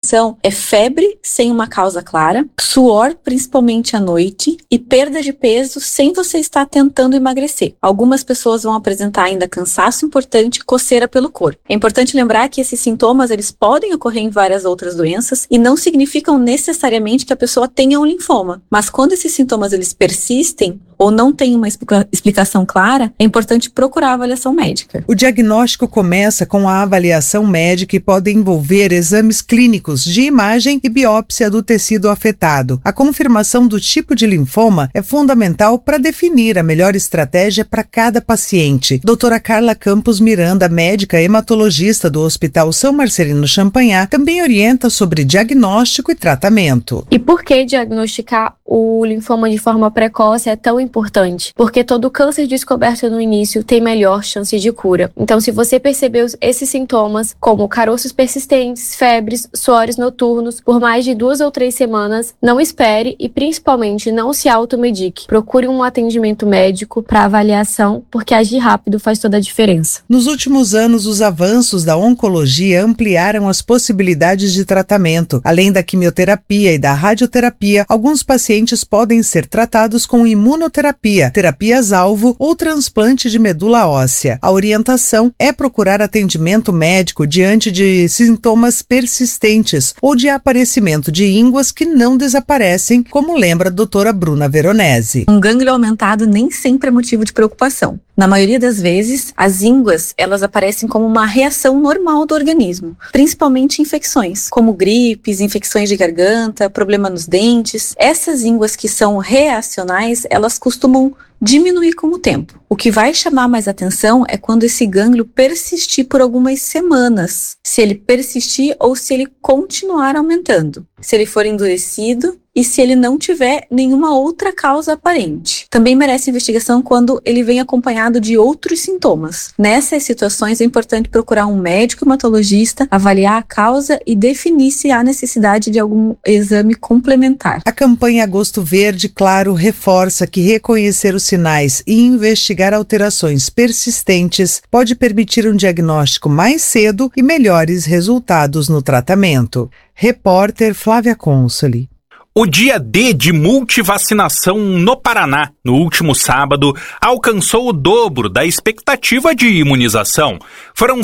atenção é febre sem uma causa clara, suor principalmente à noite e perda de peso sem você estar tentando emagrecer. Algumas pessoas vão apresentar ainda cansaço importante e coceira pelo corpo. É importante lembrar que esses sintomas eles podem ocorrer em várias outras doenças e não significam necessariamente que a pessoa tenha um linfoma. Mas quando esses sintomas eles persistem ou não tem uma explicação clara, é importante procurar a avaliação médica. O diagnóstico começa com a avaliação médica e pode envolver exames clínicos de imagem e biópsia do tecido afetado. A confirmação do tipo de linfoma é fundamental para definir a melhor estratégia para cada paciente. Doutora Carla Campos Miranda, médica hematologista do Hospital São Marcelino Champagnat, também orienta sobre diagnóstico e tratamento. E por que diagnosticar o linfoma de forma precoce é tão importante? Porque todo câncer descoberto no início tem melhor chance de cura. Então, se você percebeu esses sintomas, como caroços persistentes, febres, suores noturnos, por mais de 2 ou 3 semanas, não espere e, principalmente, não se automedique. Procure um atendimento médico para avaliação, porque agir rápido faz toda a diferença. Nos últimos anos, os avanços da oncologia ampliaram as possibilidades de tratamento. Além da quimioterapia e da radioterapia, alguns pacientes podem ser tratados com imunoterapia, terapias-alvo ou transplante de medula óssea. A orientação é procurar atendimento médico diante de sintomas persistentes ou de aparecimento de ínguas que não desaparecem, como lembra a doutora Bruna Veronese. Um gânglio aumentado nem sempre é motivo de preocupação. Na maioria das vezes, as ínguas, elas aparecem como uma reação normal do organismo, principalmente infecções, como gripes, infecções de garganta, problema nos dentes. Essas ínguas que são reacionais, elas costumam diminuir com o tempo. O que vai chamar mais atenção é quando esse gânglio persistir por algumas semanas, se ele persistir ou se ele continuar aumentando, se ele for endurecido e se ele não tiver nenhuma outra causa aparente. Também merece investigação quando ele vem acompanhado de outros sintomas. Nessas situações é importante procurar um médico hematologista, avaliar a causa e definir se há necessidade de algum exame complementar. A campanha Agosto Verde, claro, reforça que reconhecer os sinais e investigar alterações persistentes pode permitir um diagnóstico mais cedo e melhores resultados no tratamento. Repórter Flávia Consoli. O dia D de multivacinação no Paraná, no último sábado, alcançou o dobro da expectativa de imunização. Foram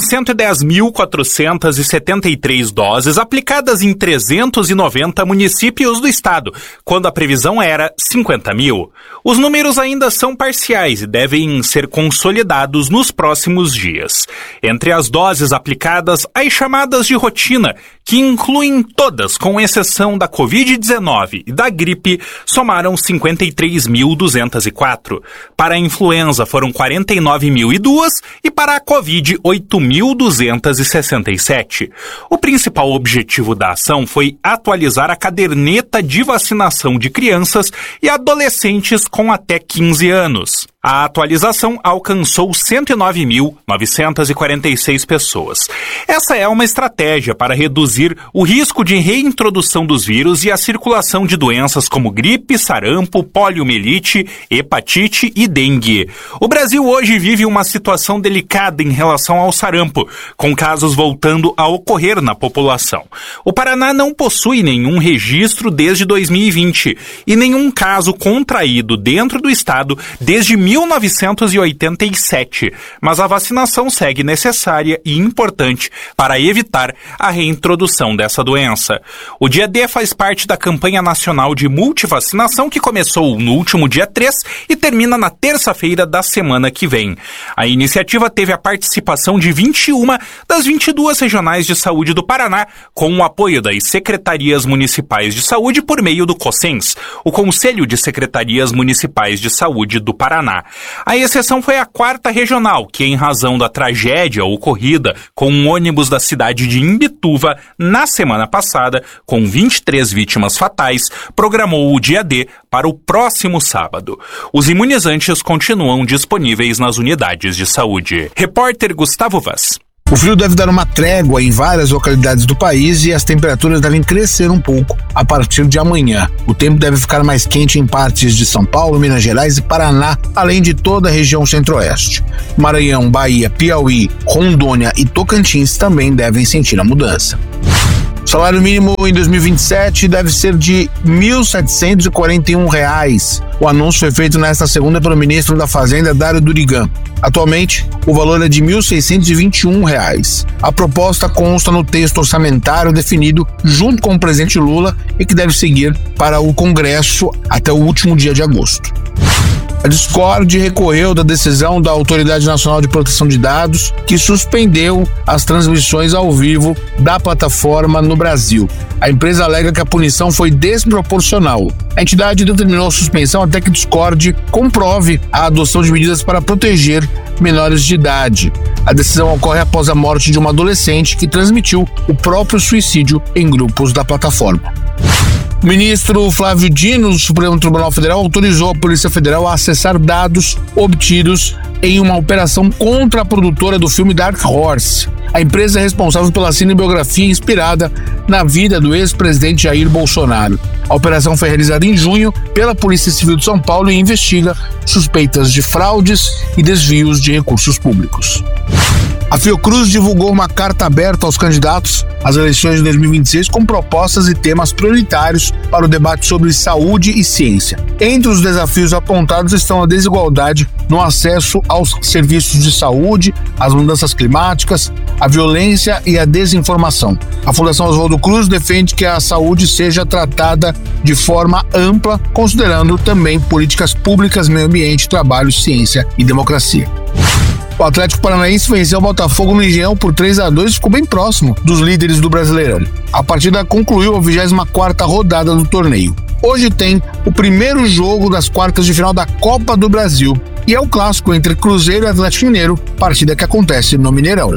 110.473 doses aplicadas em 390 municípios do estado, quando a previsão era 50 mil. Os números ainda são parciais e devem ser consolidados nos próximos dias. Entre as doses aplicadas, as chamadas de rotina, que incluem todas, com exceção da Covid-19 e da gripe, somaram 53.204. Para a influenza foram 49.002 e para a Covid 8.267. O principal objetivo da ação foi atualizar a caderneta de vacinação de crianças e adolescentes com até 15 anos. A atualização alcançou 109.946 pessoas. Essa é uma estratégia para reduzir o risco de reintrodução dos vírus e a circulação de doenças como gripe, sarampo, poliomielite, hepatite e dengue. O Brasil hoje vive uma situação delicada em relação ao sarampo, com casos voltando a ocorrer na população. O Paraná não possui nenhum registro desde 2020 e nenhum caso contraído dentro do estado desde 1987, mas a vacinação segue necessária e importante para evitar a reintrodução dessa doença. O dia D faz parte da campanha nacional de multivacinação que começou no último dia 3 e termina na terça-feira da semana que vem. A iniciativa teve a participação de 21 das 22 regionais de saúde do Paraná, com o apoio das secretarias municipais de saúde por meio do COSENS, o Conselho de Secretarias Municipais de Saúde do Paraná. A exceção foi a 4ª regional, que, em razão da tragédia ocorrida com um ônibus da cidade de Imbituva na semana passada, com 23 vítimas fatais, programou o dia D para o próximo sábado. Os imunizantes continuam disponíveis nas unidades de saúde. Repórter Gustavo Vaz. O frio deve dar uma trégua em várias localidades do país e as temperaturas devem crescer um pouco a partir de amanhã. O tempo deve ficar mais quente em partes de São Paulo, Minas Gerais e Paraná, além de toda a região centro-oeste. Maranhão, Bahia, Piauí, Rondônia e Tocantins também devem sentir a mudança. O salário mínimo em 2027 deve ser de R$ 1.741. O anúncio foi feito nesta segunda pelo ministro da Fazenda, Dário Durigan. Atualmente, o valor é de R$ 1.621. A proposta consta no texto orçamentário definido junto com o presidente Lula e que deve seguir para o Congresso até o último dia de agosto. A Discord recorreu da decisão da Autoridade Nacional de Proteção de Dados, que suspendeu as transmissões ao vivo da plataforma no Brasil. A empresa alega que a punição foi desproporcional. A entidade determinou a suspensão até que Discord comprove a adoção de medidas para proteger menores de idade. A decisão ocorre após a morte de uma adolescente que transmitiu o próprio suicídio em grupos da plataforma. O ministro Flávio Dino, do Supremo Tribunal Federal, autorizou a Polícia Federal a acessar dados obtidos em uma operação contra a produtora do filme Dark Horse. A empresa é responsável pela cinebiografia inspirada na vida do ex-presidente Jair Bolsonaro. A operação foi realizada em junho pela Polícia Civil de São Paulo e investiga suspeitas de fraudes e desvios de recursos públicos. A Fiocruz divulgou uma carta aberta aos candidatos às eleições de 2026 com propostas e temas prioritários para o debate sobre saúde e ciência. Entre os desafios apontados estão a desigualdade no acesso aos serviços de saúde, as mudanças climáticas, a violência e a desinformação. A Fundação Oswaldo Cruz defende que a saúde seja tratada de forma ampla, considerando também políticas públicas, meio ambiente, trabalho, ciência e democracia. O Atlético Paranaense venceu o Botafogo no Engenhão por 3-2 e ficou bem próximo dos líderes do Brasileirão. A partida concluiu a 24ª rodada do torneio. Hoje tem o primeiro jogo das quartas de final da Copa do Brasil e é o clássico entre Cruzeiro e Atlético Mineiro, partida que acontece no Mineirão.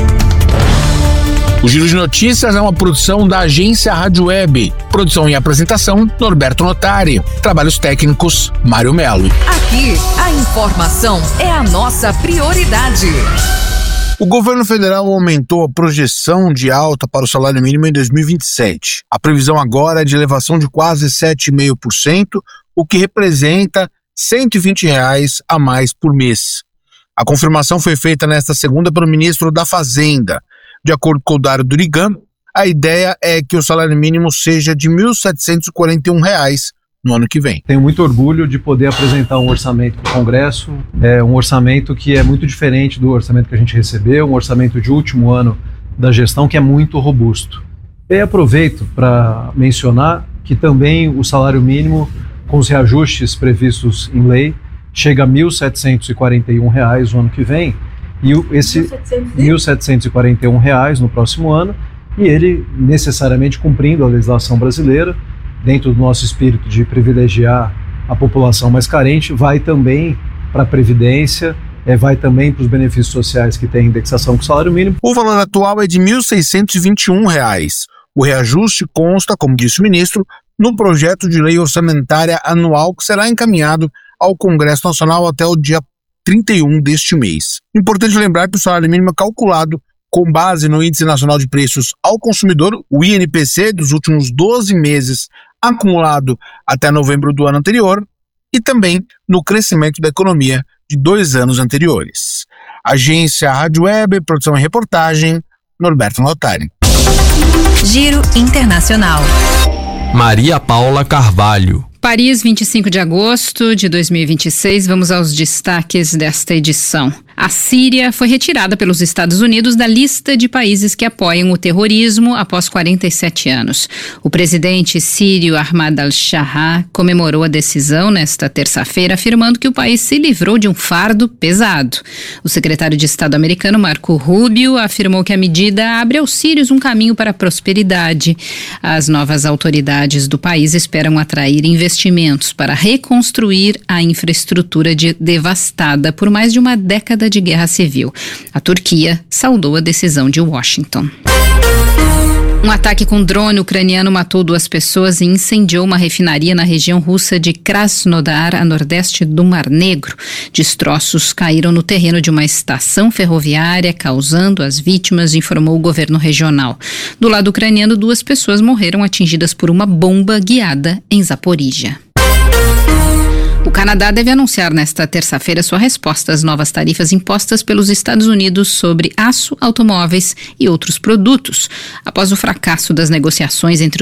O Giro de Notícias é uma produção da agência Rádio Web. Produção e apresentação, Norberto Notari. Trabalhos técnicos, Mário Melo. Aqui, a informação é a nossa prioridade. O governo federal aumentou a projeção de alta para o salário mínimo em 2027. A previsão agora é de elevação de quase 7,5%, o que representa R$ 120 a mais por mês. A confirmação foi feita nesta segunda pelo ministro da Fazenda. De acordo com o Dário Durigan, a ideia é que o salário mínimo seja de R$ 1.741 no ano que vem. Tenho muito orgulho de poder apresentar um orçamento para o Congresso, um orçamento que é muito diferente do orçamento que a gente recebeu, um orçamento de último ano da gestão que é muito robusto. E aproveito para mencionar que também o salário mínimo, com os reajustes previstos em lei, chega a R$ 1.741 no ano que vem, e esse R$ 1.741 no próximo ano, e ele necessariamente cumprindo a legislação brasileira, dentro do nosso espírito de privilegiar a população mais carente, vai também para a Previdência, vai também para os benefícios sociais que têm indexação com o salário mínimo. O valor atual é de R$ 1.621. O reajuste consta, como disse o ministro, no projeto de lei orçamentária anual que será encaminhado ao Congresso Nacional até o dia 31 deste mês. Importante lembrar que o salário mínimo é calculado com base no Índice Nacional de Preços ao Consumidor, o INPC, dos últimos 12 meses, acumulado até novembro do ano anterior, e também no crescimento da economia de 2 anos anteriores. Agência Rádio Web, produção e reportagem, Norberto Notari. Giro Internacional. Maria Paula Carvalho. Paris, 25 de agosto de 2026. Vamos aos destaques desta edição. A Síria foi retirada pelos Estados Unidos da lista de países que apoiam o terrorismo após 47 anos. O presidente sírio Ahmad al-Shara comemorou a decisão nesta terça-feira, afirmando que o país se livrou de um fardo pesado. O secretário de Estado americano Marco Rubio afirmou que a medida abre aos sírios um caminho para a prosperidade. As novas autoridades do país esperam atrair investimentos para reconstruir a infraestrutura devastada por mais de uma década de guerra civil. A Turquia saudou a decisão de Washington. Um ataque com drone ucraniano matou 2 pessoas e incendiou uma refinaria na região russa de Krasnodar, a nordeste do Mar Negro. Destroços caíram no terreno de uma estação ferroviária, causando as vítimas, informou o governo regional. Do lado ucraniano, 2 pessoas morreram atingidas por uma bomba guiada em Zaporígia. O Canadá deve anunciar nesta terça-feira sua resposta às novas tarifas impostas pelos Estados Unidos sobre aço, automóveis e outros produtos, após o fracasso das negociações entre